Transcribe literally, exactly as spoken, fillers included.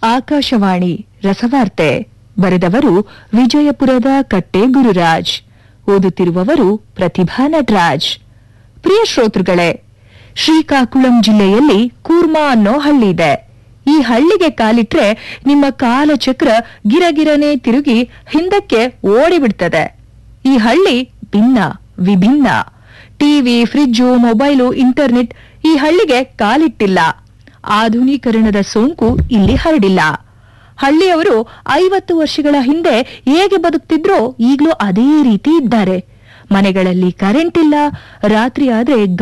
ಆಕಾಶವಾಣಿ ರಸವಾರ್ತೆ ಬರೆದವರು ವಿಜಯಪುರದ ಕಟ್ಟೆ ಗುರುರಾಜ್. ಓದುತ್ತಿರುವವರು ಪ್ರತಿಭಾ ನಟರಾಜ್. ಪ್ರಿಯ ಶ್ರೋತೃಗಳೇ, ಶ್ರೀಕಾಕುಳಂ ಜಿಲ್ಲೆಯಲ್ಲಿ ಕೂರ್ಮಾ ಅನ್ನೋ ಹಳ್ಳಿ ಇದೆ. ಈ ಹಳ್ಳಿಗೆ ಕಾಲಿಟ್ರೆ ನಿಮ್ಮ ಕಾಲಚಕ್ರ ಗಿರಗಿರನೆ ತಿರುಗಿ ಹಿಂದಕ್ಕೆ ಓಡಿಬಿಡ್ತದೆ. ಈ ಹಳ್ಳಿ ಭಿನ್ನ ವಿಭಿನ್ನ. ಟಿವಿ, ಫ್ರಿಜ್ಜು, ಮೊಬೈಲು, ಇಂಟರ್ನೆಟ್ ಈ ಹಳ್ಳಿಗೆ ಕಾಲಿಟ್ಟಿಲ್ಲ. ಆಧುನೀಕರಣದ ಸೋಂಕು ಇಲ್ಲಿ ಹರಡಿಲ್ಲ. ಹಳ್ಳಿಯವರು ಐವತ್ತು ವರ್ಷಗಳ ಹಿಂದೆ ಹೇಗೆ ಬದುಕ್ತಿದ್ರೋ ಈಗಲೂ ಅದೇ ರೀತಿ ಇದ್ದಾರೆ. ಮನೆಗಳಲ್ಲಿ ಕರೆಂಟ್ ಇಲ್ಲ. ರಾತ್ರಿ ಆದ್ರೆ